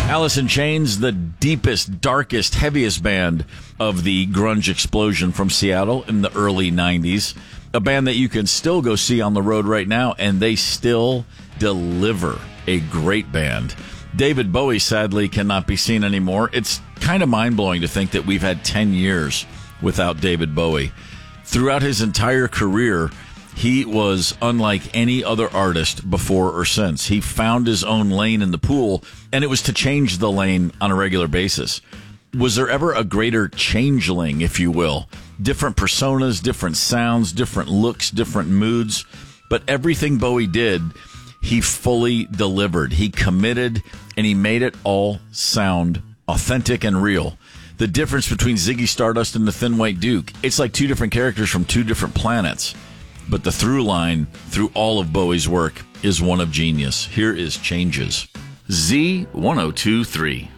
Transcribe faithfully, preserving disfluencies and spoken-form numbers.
Alice in Chains, the deepest, darkest, heaviest band of the grunge explosion from Seattle in the early nineties. A band that you can still go see on the road right now, and they still deliver. A great band. David Bowie, sadly, cannot be seen anymore. It's kind of mind-blowing to think that we've had ten years without David Bowie. Throughout his entire career, he was unlike any other artist before or since. He found his own lane in the pool, and it was to change the lane on a regular basis. Was there ever a greater changeling, if you will? Different personas, different sounds, different looks, different moods. But everything Bowie did, he fully delivered. He committed, and he made it all sound authentic and real. The difference between Ziggy Stardust and the Thin White Duke, it's like two different characters from two different planets. But the through line through all of Bowie's work is one of genius. Here is Changes. Z ten twenty-three.